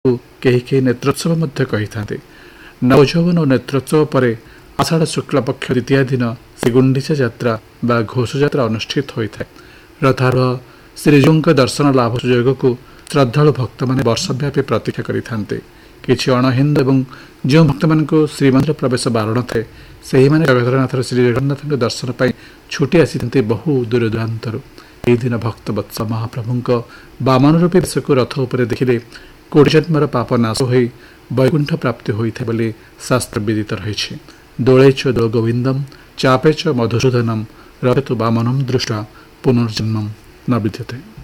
कहीं नेत्रोत्सव कही था। नवयौवन और नेत्रोत्सव पर आषाढ़ शुक्ल पक्ष द्वितीय दिन श्रीगुंडीचा यात्रा बा घोष यात्रा अनुष्ठित होता है। रथारूढ़ श्रीजीव दर्शन लाभ सुयोग को श्रद्धालु भक्त मैंने वर्षव्यापी प्रतीक्षा करते। किछि अणहिंदू एवं जो भक्त मान श्रीमंदिर प्रवेश बारण थे से मैंने जगतरनाथ श्री जगन्नाथ दर्शन पर छुटी आसी बहु दूर दूरांतर। यह दिन भक्त वत्स महाप्रभु वामन रूपी बेश को रथ उपर देखिले कोटि जन्मर पाप नाश हो वैकुंठ प्राप्ति होता है शास्त्र विदित रही। दोले च दो गोविंदम चापे च मधुसूदनम रथतु वामनम दृष्टा पुनर्जन्म न विद्यते।